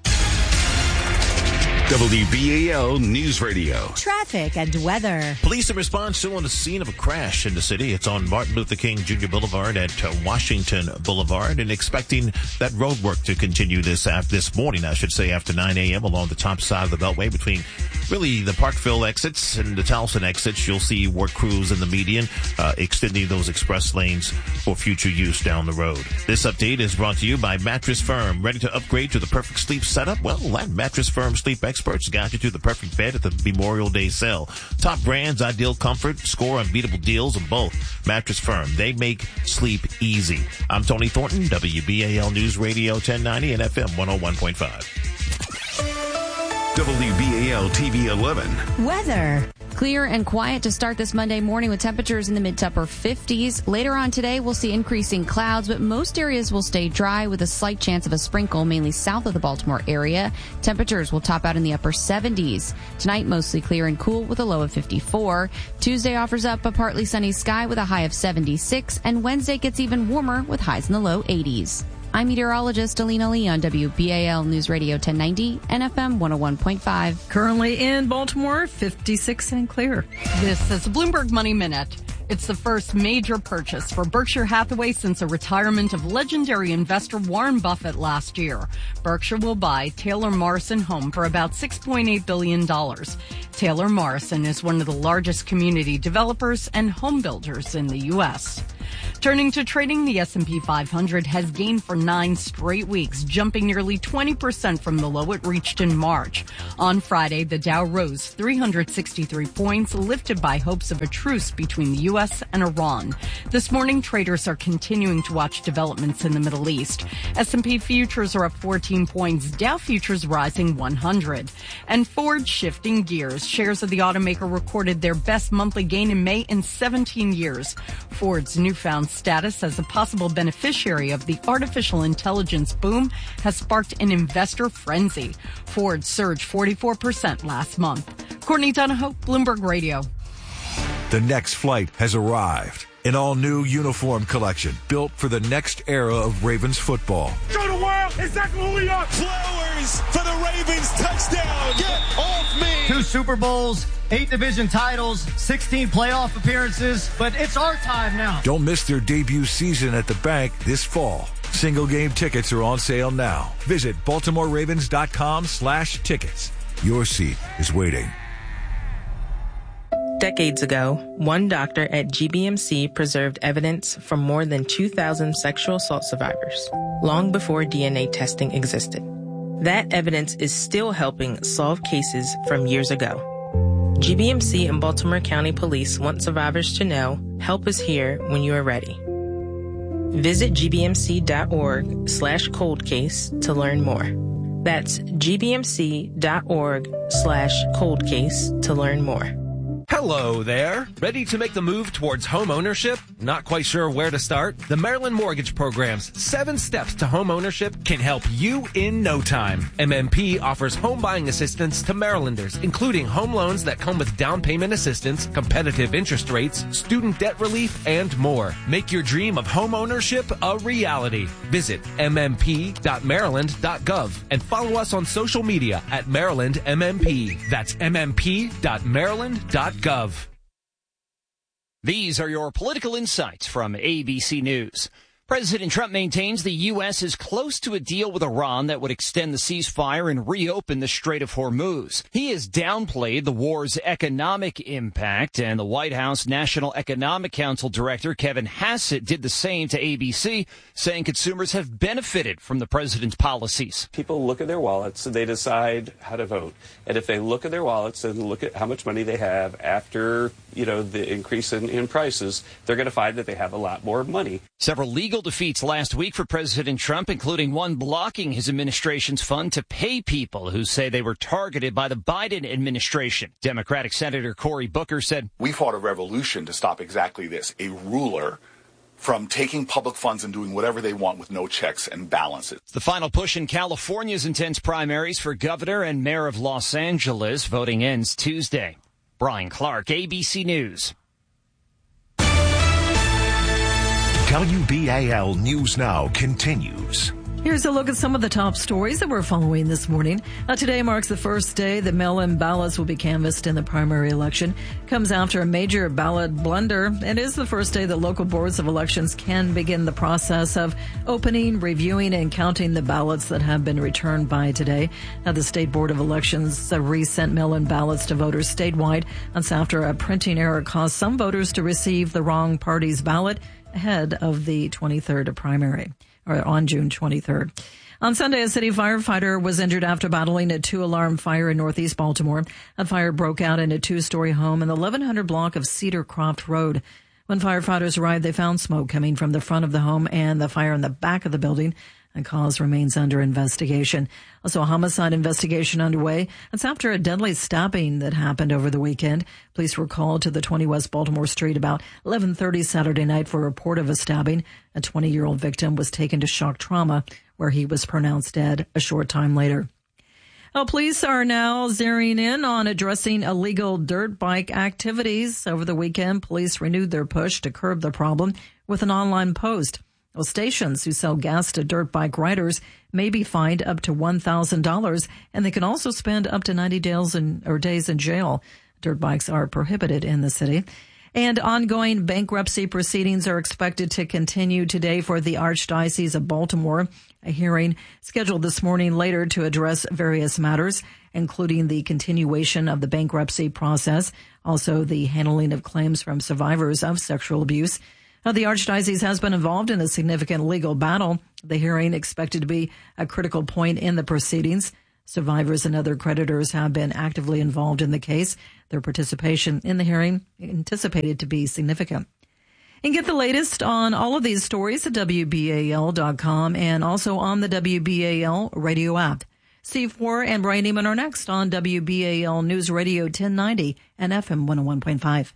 W B A L News Radio. Traffic and weather. Police in response still on the scene of a crash in the city. It's on Martin Luther King Junior Boulevard at uh, Washington Boulevard, and expecting that road work to continue this after this morning, I should say, after nine a.m. along the top side of the Beltway between really the Parkville exits and the Towson exits. You'll see work crews in the median uh, extending those express lanes for future use down the road. This update is brought to you by Mattress Firm. Ready to upgrade to the perfect sleep setup? Well, let Mattress Firm sleep experts experts guide you to the perfect bed at the Memorial Day sale. Top brands, ideal comfort, score unbeatable deals on both. Mattress Firm, they make sleep easy. I'm Tony Thornton, W B A L News Radio ten ninety and F M one oh one point five. W B A L T V eleven. Weather. Clear and quiet to start this Monday morning with temperatures in the mid to upper fifties. Later on today, we'll see increasing clouds, but most areas will stay dry with a slight chance of a sprinkle, mainly south of the Baltimore area. Temperatures will top out in the upper seventies. Tonight, mostly clear and cool with a low of fifty-four. Tuesday offers up a partly sunny sky with a high of seventy-six, and Wednesday gets even warmer with highs in the low eighties. I'm meteorologist Alina Lee on W B A L News Radio ten ninety and F M one oh one point five. Currently in Baltimore, fifty-six and clear. This is the Bloomberg Money Minute. It's the first major purchase for Berkshire Hathaway since the retirement of legendary investor Warren Buffett last year. Berkshire will buy Taylor Morrison Home for about six point eight billion dollars. Taylor Morrison is one of the largest community developers and home builders in the U S. Turning to trading, the S and P five hundred has gained for nine straight weeks, jumping nearly twenty percent from the low it reached in March. On Friday, the Dow rose three hundred sixty-three points, lifted by hopes of a truce between the U S and Iran. This morning, traders are continuing to watch developments in the Middle East. S and P futures are up fourteen points, Dow futures rising one hundred. And Ford shifting gears. Shares of the automaker recorded their best monthly gain in May in seventeen years. Ford's newfound status as a possible beneficiary of the artificial intelligence boom has sparked an investor frenzy. Ford surged forty-four percent last month. Courtney Donahoe, Bloomberg Radio. The next flight has arrived. An all-new uniform collection built for the next era of Ravens football. Show the world exactly who we are. Flowers for the Ravens touchdown. Get off me. Two Super Bowls, eight division titles, sixteen playoff appearances, but it's our time now. Don't miss their debut season at the bank this fall. Single game tickets are on sale now. Visit BaltimoreRavens.com slash tickets. Your seat is waiting. Decades ago, one doctor at G B M C preserved evidence from more than two thousand sexual assault survivors, long before D N A testing existed. That evidence is still helping solve cases from years ago. G B M C and Baltimore County Police want survivors to know, help is here when you are ready. Visit gbmc.org slash cold case to learn more. That's gbmc.org slash cold case to learn more. Hello there. Ready to make the move towards home ownership? Not quite sure where to start? The Maryland Mortgage Program's seven steps to home ownership can help you in no time. M M P offers home buying assistance to Marylanders, including home loans that come with down payment assistance, competitive interest rates, student debt relief, and more. Make your dream of home ownership a reality. Visit m m p dot maryland dot gov and follow us on social media at Maryland M M P. That's m m p dot maryland dot gov. These are your political insights from A B C News. President Trump maintains the U S is close to a deal with Iran that would extend the ceasefire and reopen the Strait of Hormuz. He has downplayed the war's economic impact, and the White House National Economic Council Director Kevin Hassett did the same to A B C, saying consumers have benefited from the president's policies. People look at their wallets and they decide how to vote. And if they look at their wallets and look at how much money they have after, you know, the increase in, in prices, they're going to find that they have a lot more money. Several legal defeats last week for President Trump, including one blocking his administration's fund to pay people who say they were targeted by the Biden administration. Democratic Senator Cory Booker said, "We fought a revolution to stop exactly this, a ruler from taking public funds and doing whatever they want with no checks and balances." The final push in California's intense primaries for governor and mayor of Los Angeles. Voting ends Tuesday. Brian Clark, A B C News. W B A L News Now continues. Here's a look at some of the top stories that we're following this morning. Uh, today marks the first day that mail-in ballots will be canvassed in the primary election. Comes after a major ballot blunder. It is the first day that local boards of elections can begin the process of opening, reviewing, and counting the ballots that have been returned by today. Now, the State Board of Elections uh, resent mail-in ballots to voters statewide. That's after a printing error caused some voters to receive the wrong party's ballot ahead of the twenty-third primary, or on June twenty-third. On Sunday, a city firefighter was injured after battling a two-alarm fire in northeast Baltimore. A fire broke out in a two-story home in the eleven hundred block of Cedar Croft Road. When firefighters arrived, they found smoke coming from the front of the home and the fire in the back of the building. The cause remains under investigation. Also, a homicide investigation underway. That's after a deadly stabbing that happened over the weekend. Police were called to the twenty West Baltimore Street about eleven thirty Saturday night for a report of a stabbing. A twenty-year-old victim was taken to shock trauma, where he was pronounced dead a short time later. Well, police are now zeroing in on addressing illegal dirt bike activities. Over the weekend, police renewed their push to curb the problem with an online post. Well, stations who sell gas to dirt bike riders may be fined up to one thousand dollars, and they can also spend up to ninety days in, or days in jail. Dirt bikes are prohibited in the city. And ongoing bankruptcy proceedings are expected to continue today for the Archdiocese of Baltimore. A hearing scheduled this morning later to address various matters, including the continuation of the bankruptcy process, also the handling of claims from survivors of sexual abuse. Now, the Archdiocese has been involved in a significant legal battle. The hearing expected to be a critical point in the proceedings. Survivors and other creditors have been actively involved in the case. Their participation in the hearing anticipated to be significant. And get the latest on all of these stories at W B A L dot com and also on the W B A L radio app. Steve Four and Brian Neiman are next on W B A L News Radio ten ninety and F M one oh one point five.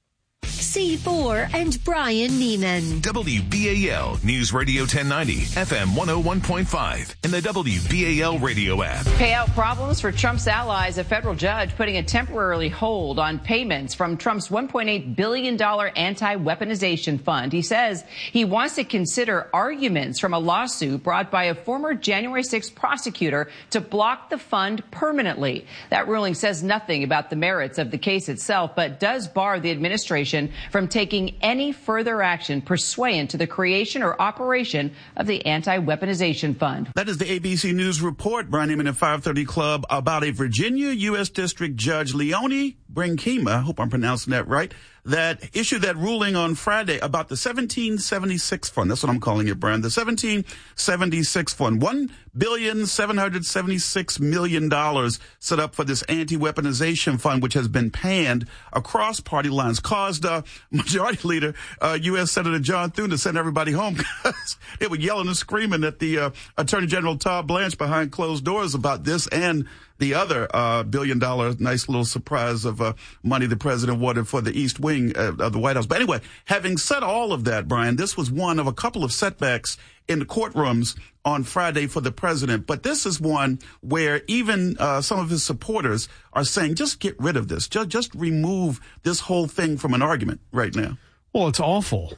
C four and Brian Neiman. W B A L News Radio ten ninety, F M one oh one point five, and the W B A L radio app. Payout problems for Trump's allies. A federal judge putting a temporary hold on payments from Trump's one point eight billion dollars anti-weaponization fund. He says he wants to consider arguments from a lawsuit brought by a former January sixth prosecutor to block the fund permanently. That ruling says nothing about the merits of the case itself, but does bar the administration from taking any further action pursuant to the creation or operation of the anti-weaponization fund. That is the A B C News report, Brian Neiman at five thirty Club, about a Virginia U S District Judge Leonie Brinkema, I hope I'm pronouncing that right, that issued that ruling on Friday about the seventeen seventy-six fund. That's what I'm calling it, Brian. The seventeen seventy-six fund. one billion seven hundred seventy-six million dollars set up for this anti-weaponization fund, which has been panned across party lines, caused uh, Majority Leader, uh, U S Senator John Thune to send everybody home because they were yelling and screaming at the uh, Attorney General Todd Blanche behind closed doors about this and the other uh, billion dollar nice little surprise of uh, money the president wanted for the East Wing uh, of the White House. But anyway, having said all of that, Brian, this was one of a couple of setbacks in the courtrooms on Friday for the president. But this is one where even uh, some of his supporters are saying, just get rid of this. Just, just remove this whole thing from an argument right now. Well, it's awful.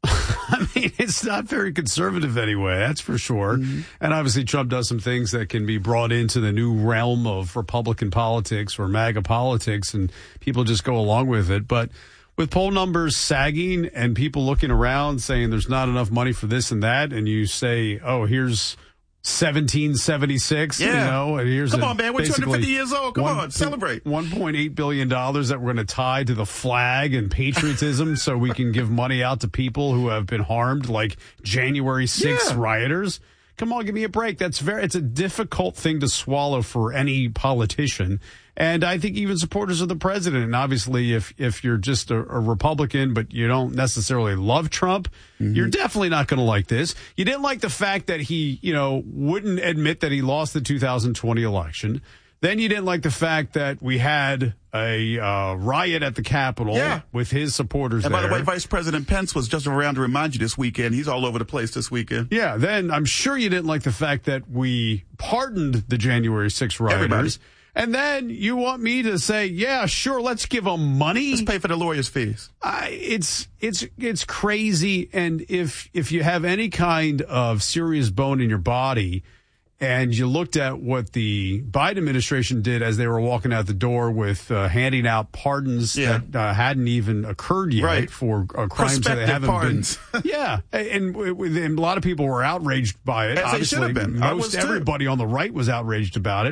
I mean, it's not very conservative anyway, that's for sure. Mm-hmm. And obviously Trump does some things that can be brought into the new realm of Republican politics or MAGA politics, and people just go along with it. But with poll numbers sagging and people looking around saying there's not enough money for this and that, and you say, oh, here's seventeen seventy-six, yeah. you know, and here's come a, on, man, we're two hundred fifty years old. Come one, on, celebrate. one point eight billion dollars that we're going to tie to the flag and patriotism so we can give money out to people who have been harmed, like January sixth yeah. rioters. Come on, give me a break. That's very, it's a difficult thing to swallow for any politician. And I think even supporters of the president. And obviously, if, if you're just a, a Republican, but you don't necessarily love Trump, mm-hmm. you're definitely not going to like this. You didn't like the fact that he, you know, wouldn't admit that he lost the two thousand twenty election. Then you didn't like the fact that we had a uh, riot at the Capitol yeah. with his supporters and there. And by the way, Vice President Pence was just around to remind you this weekend. He's all over the place this weekend. Yeah, then I'm sure you didn't like the fact that we pardoned the January sixth rioters. Everybody. And then you want me to say, yeah, sure, let's give them money. Let's pay for the lawyers' fees. I, it's it's it's crazy. And if if you have any kind of serious bone in your body, and you looked at what the Biden administration did as they were walking out the door with uh, handing out pardons yeah. that uh, hadn't even occurred yet right. for uh, crimes that they haven't pardons. been. Yeah, and, and, and a lot of people were outraged by it. As Obviously, they should have been. Most everybody on the right was outraged about it.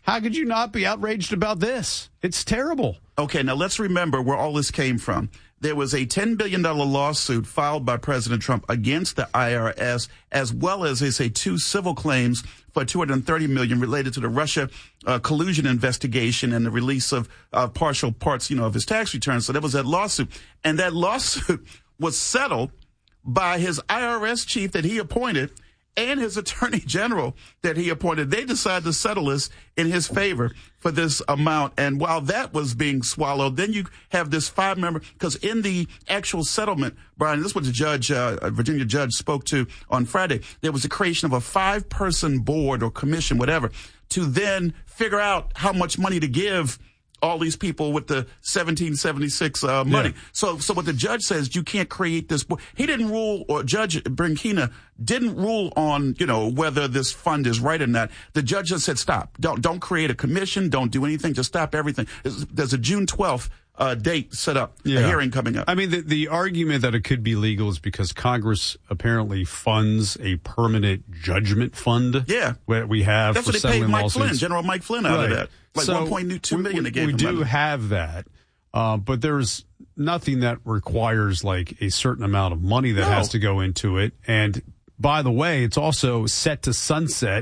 How could you not be outraged about this? It's terrible. Okay, now let's remember where all this came from. There was a ten billion dollars lawsuit filed by President Trump against the I R S, as well as, they say, two civil claims for two hundred thirty million dollars related to the Russia uh, collusion investigation and the release of uh, partial parts, you know, of his tax returns. So there was that lawsuit. And that lawsuit was settled by his I R S chief that he appointed and his attorney general that he appointed. They decided to settle this in his favor for this amount. And while that was being swallowed, then you have this five member, because in the actual settlement, Brian, this is what the judge, uh, a Virginia judge spoke to on Friday. There was the creation of a five person board or commission, whatever, to then figure out how much money to give all these people with the seventeen seventy-six uh, money. Yeah. So, so what the judge says, you can't create this. He didn't rule, or Judge Brinkina didn't rule on, you know, whether this fund is right or not. The judge just said, stop. Don't, don't create a commission. Don't do anything. Just stop everything. There's a June twelfth uh, date set up, yeah. a hearing coming up. I mean, the, the argument that it could be legal is because Congress apparently funds a permanent judgment fund. Yeah. That we have That's for what they paid Mike lawsuits. Flynn, General Mike Flynn out right. of that. Like so one point two million we, they gave we him. do money. have that, uh, but there's nothing that requires like a certain amount of money that no. has to go into it. And by the way, it's also set to sunset,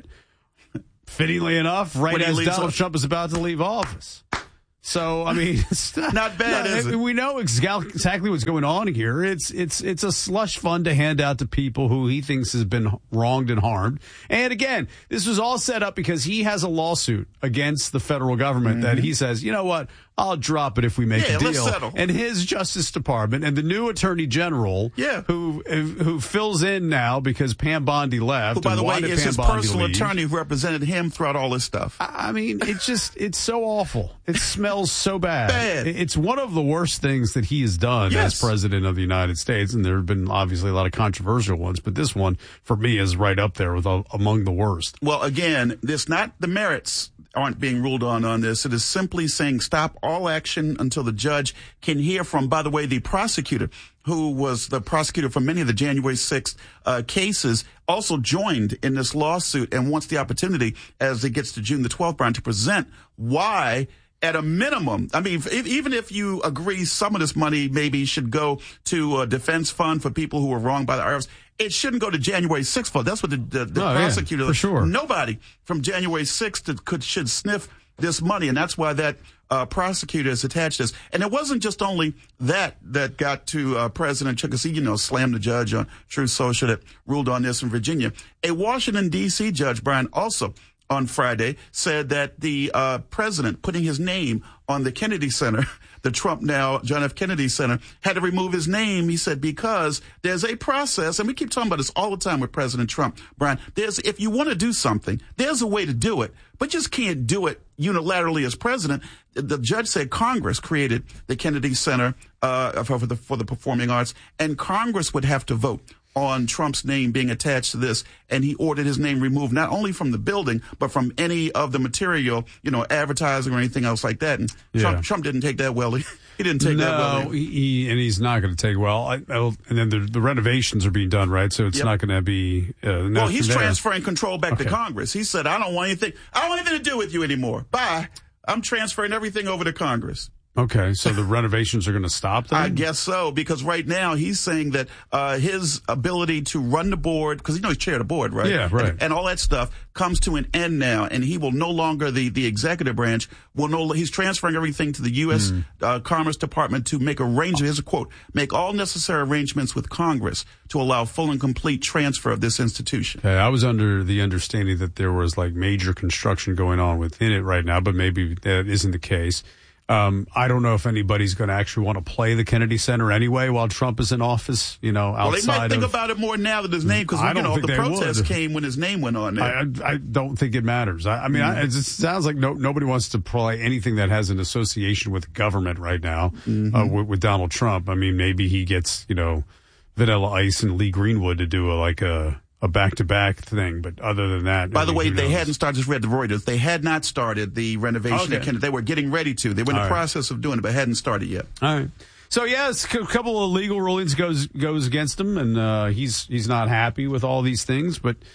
fittingly enough, right as Donald off. Trump is about to leave office. So, I mean, it's not, not bad, no, is it? We know exactly what's going on here. It's it's it's a slush fund to hand out to people who he thinks has been wronged and harmed. And again, this was all set up because he has a lawsuit against the federal government mm-hmm. that he says, you know what, I'll drop it if we make yeah, a deal. Let's settle. And his Justice Department and the new Attorney General, yeah. who who fills in now because Pam Bondi left. Who, by and the why way, did is Pam his Bondi personal leave? attorney who represented him throughout all this stuff. I mean, it's just, it's so awful. It smells so bad. Bad. It's one of the worst things that he has done yes. as president of the United States, and there have been obviously a lot of controversial ones, but this one, for me, is right up there with uh, among the worst. Well, again, this not the merits aren't being ruled on on this. It is simply saying stop all action until the judge can hear from, by the way, the prosecutor, who was the prosecutor for many of the January sixth uh, cases, also joined in this lawsuit and wants the opportunity, as it gets to June the twelfth, Brian, to present why, at a minimum, I mean, if, even if you agree some of this money maybe should go to a defense fund for people who were wronged by the I R S, it shouldn't go to January sixth fund. That's what the, the, the oh, prosecutor, yeah, for sure. Nobody from January sixth could should sniff this money, and that's why that uh, prosecutor is attached to this. And it wasn't just only that that got to uh, President Trump, because he, you know, slammed the judge on Truth Social that ruled on this in Virginia. A Washington, D C judge, Brian, also on Friday said that the uh, president putting his name on the Kennedy Center, the Trump now John F. Kennedy Center, had to remove his name, he said, because there's a process, and we keep talking about this all the time with President Trump, Brian, there's, if you want to do something, there's a way to do it, but just can't do it unilaterally as president. The judge said Congress created the Kennedy Center uh, for the for the performing arts, and Congress would have to vote on Trump's name being attached to this, and he ordered his name removed not only from the building but from any of the material, you know, advertising or anything else like that. And yeah. Trump, Trump didn't take that well. He, he didn't take no, that well. No, he, and he's not going to take well. I, I'll, and then the, the renovations are being done, right? So it's yep. not going to be. Uh, well, he's transferring control back okay. to Congress. He said, "I don't want anything. I don't want anything to do with you anymore. Bye. I'm transferring everything over to Congress." Okay, so the renovations are going to stop then? I guess so, because right now he's saying that uh, his ability to run the board, because you know he's chair of the board, right? Yeah, right. And, and all that stuff comes to an end now, and he will no longer, the, the executive branch, will no, he's transferring everything to the U S Mm. Uh, Commerce Department to make arrangements, here's a quote, make all necessary arrangements with Congress to allow full and complete transfer of this institution. Okay, I was under the understanding that there was like major construction going on within it right now, but maybe that isn't the case. Um, I don't know if anybody's going to actually want to play the Kennedy Center anyway while Trump is in office, you know, outside Well, they might think of, about it more now that his name, because, you know, the protests would. came when his name went on there. I, I, I don't think it matters. I, I mean, mm-hmm. I, it just sounds like no, nobody wants to play anything that has an association with government right now, mm-hmm. uh, with, with Donald Trump. I mean, maybe he gets, you know, Vanilla Ice and Lee Greenwood to do a, like a, a back-to-back thing, but other than that... By the way, they hadn't started, just read the Reuters, they had not started the renovation. Okay. Of Kennedy. They were getting ready to. They were in All the right. process of doing it, but hadn't started yet. All right. So, yes, a couple of legal rulings goes goes against him, and uh, he's he's not happy with all these things, but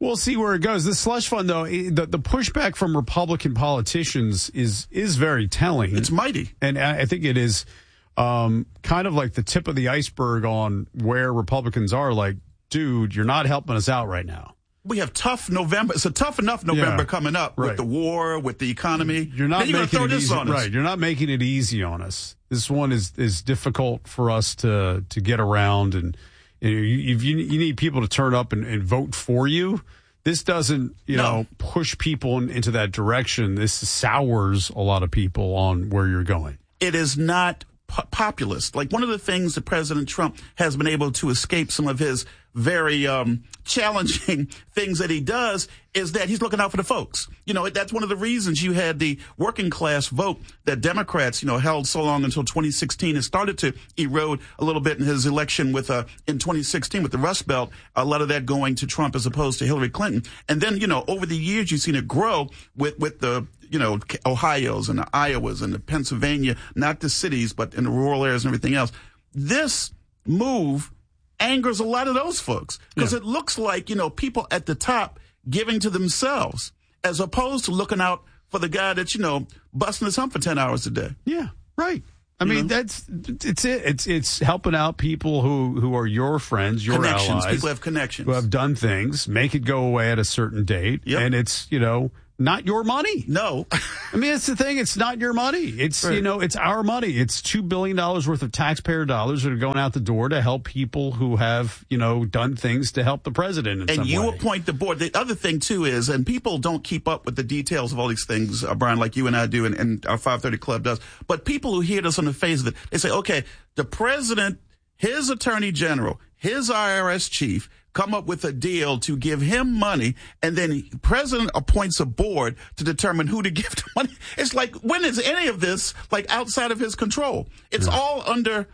We'll see where it goes. This slush fund, though, the, the pushback from Republican politicians is is very telling. It's mighty. And I think it is um, kind of like the tip of the iceberg on where Republicans are. Like, dude, you're not helping us out right now. We have tough November. It's a tough enough November yeah, coming up right. with the war, with the economy. You're not you're making throw it this easy, on us. right? You're not making it easy on us. This one is is difficult for us to to get around, and you, know, you, you, you need people to turn up and, and vote for you. This doesn't, you no. know, push people in, into that direction. This sours a lot of people on where you're going. It is not po- populist. Like, one of the things that President Trump has been able to escape some of his very um, challenging things that he does is that he's looking out for the folks. You know, that's one of the reasons you had the working class vote that Democrats, you know, held so long until twenty sixteen. It started to erode a little bit in his election with uh, in twenty sixteen with the Rust Belt, a lot of that going to Trump as opposed to Hillary Clinton. And then, you know, over the years, you've seen it grow with, with the, you know, Ohio's and the Iowas and the Pennsylvania, not the cities, but in the rural areas and everything else. This move angers a lot of those folks because yeah. it looks like, you know, people at the top giving to themselves as opposed to looking out for the guy that's, you know, busting his hump for ten hours a day. Yeah, right. I you mean, know? that's it's it. It's it's helping out people who, who are your friends, your connections. allies. People have connections. Who have done things, make it go away at a certain date. Yep. And it's, you know, not your money. No. I mean, it's the thing. It's not your money. It's, right. you know, it's our money. It's two billion dollars worth of taxpayer dollars that are going out the door to help people who have, you know, done things to help the president in and some you way. appoint the board. The other thing, too, is, and people don't keep up with the details of all these things, uh, Brian, like you and I do, and, and our five thirty Club does. But people who hear this on the face of it, they say, okay, the president, his attorney general, his I R S chief, come up with a deal to give him money, and then the president appoints a board to determine who to give the money. It's like, when is any of this, like, outside of his control? It's yeah. all under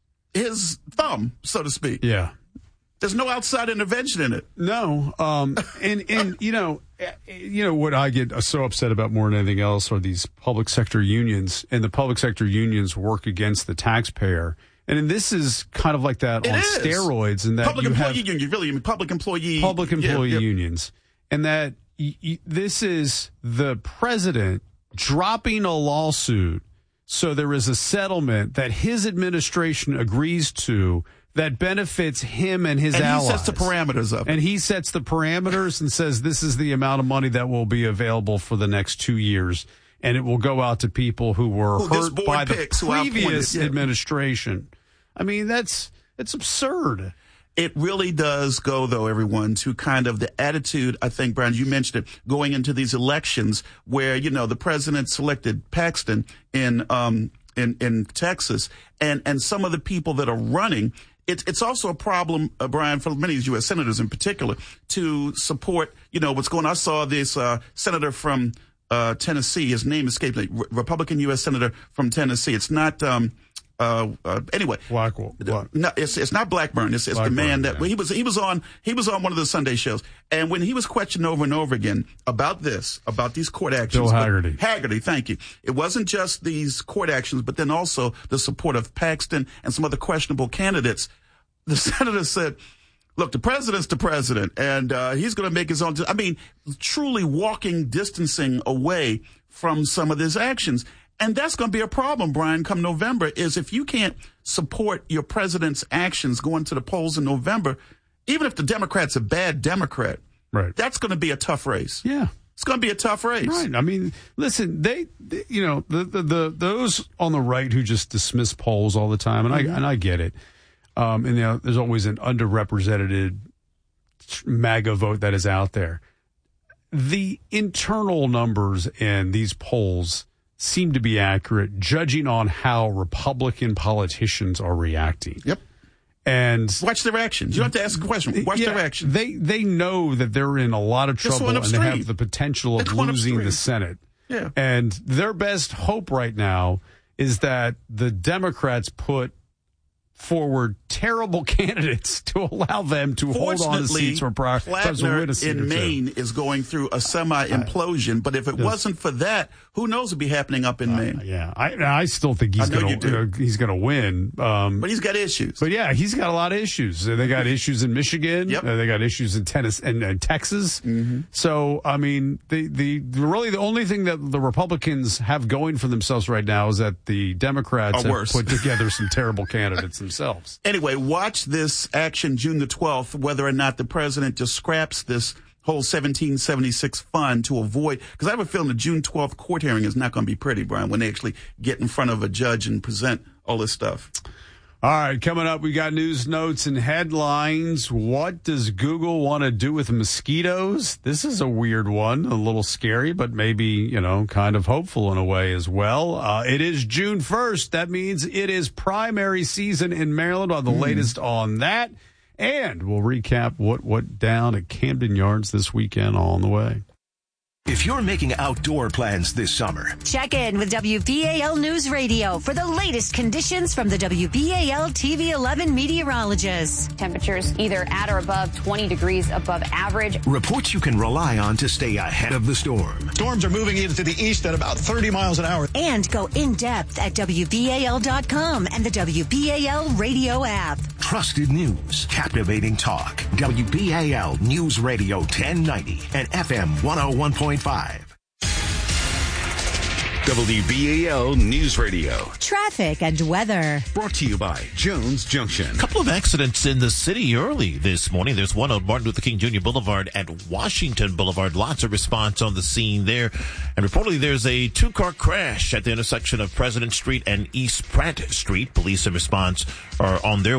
his thumb, so to speak. Yeah. There's no outside intervention in it. No. Um, and, and, you know, you know, what I get so upset about more than anything else are these public sector unions, and the public sector unions work against the taxpayer. And this is kind of like that it on is. steroids, and that public you employee have union, really, I mean, public employee, public employee yeah, yeah. unions, and that y- y- this is the president dropping a lawsuit, so there is a settlement that his administration agrees to that benefits him and his and allies. And he sets the parameters of it. And he sets the parameters and says this is the amount of money that will be available for the next two years. And it will go out to people who were who hurt by the picks, previous yeah. administration. I mean, that's it's absurd. It really does go, though, everyone, to kind of the attitude, I think, Brian, you mentioned it, going into these elections where, you know, the president selected Paxton in um in, in Texas, and, and some of the people that are running, it's it's also a problem, uh, Brian, for many of the U S senators in particular, to support, you know, what's going on. I saw this uh, senator from Uh, Tennessee. His name escaped me. Re- Republican U S senator from Tennessee. It's not. Um, uh, uh, anyway, Blackwell. Black. No, it's it's not Blackburn. It's, it's the man that yeah. well, he was. He was on. He was on one of the Sunday shows, and when he was questioned over and over again about this, about these court actions. Bill Haggerty. Haggerty, thank you. It wasn't just these court actions, but then also the support of Paxton and some other questionable candidates. The senator said, look, the president's the president, and uh, he's going to make his own. I mean, truly walking, distancing away from some of his actions. And that's going to be a problem, Brian, come November, is if you can't support your president's actions going to the polls in November, even if the Democrat's a bad Democrat, right? That's going to be a tough race. Yeah. It's going to be a tough race. Right. I mean, listen, they, they you know, the, the, the those on the right who just dismiss polls all the time, and mm-hmm. I and I get it. Um, and you know, there's always an underrepresented MAGA vote that is out there. The internal numbers in these polls seem to be accurate, judging on how Republican politicians are reacting. Yep. And watch their actions. You don't have to ask a question. Watch yeah, their actions. They they know that they're in a lot of trouble and they have the potential of losing the Senate. Yeah. And their best hope right now is that the Democrats put forward terrible candidates to allow them to hold on to seats for prior Plattner in Maine is going through a semi-implosion, uh, but if it uh, wasn't for that, who knows what would be happening up in uh, Maine? Yeah, I, I still think he's going to uh, he's going to win. Um, but he's got issues. But yeah, he's got a lot of issues. They got issues in Michigan. Yep. Uh, they got issues in Tennessee and, and Texas. Mm-hmm. So I mean, the, the the really the only thing that the Republicans have going for themselves right now is that the Democrats have put together some terrible candidates themselves. Anyway, watch this action June the twelfth, whether or not the president just scraps this whole seventeen seventy-six fund to avoid, because I have a feeling the June twelfth court hearing is not going to be pretty, Brian, when they actually get in front of a judge and present all this stuff. All right, coming up, we got news notes and headlines. What does Google want to do with mosquitoes? This is a weird one, a little scary, but maybe, you know, kind of hopeful in a way as well. Uh, it is June first. That means it is primary season in Maryland. On the mm. latest on that. And we'll recap what went down at Camden Yards this weekend on the way. If you're making outdoor plans this summer, check in with W B A L News Radio for the latest conditions from the W B A L T V eleven meteorologists. Temperatures either at or above twenty degrees above average. Reports you can rely on to stay ahead of the storm. Storms are moving into the east at about thirty miles an hour. And go in depth at W B A L dot com and the W B A L radio app. Trusted news, captivating talk. W B A L News Radio ten ninety and F M one oh one point five. W B A L News Radio. Traffic and weather. Brought to you by Jones Junction. A couple of accidents in the city early this morning. There's one on Martin Luther King Junior Boulevard at Washington Boulevard. Lots of response on the scene there. And reportedly there's a two-car crash at the intersection of President Street and East Pratt Street. Police and response are on their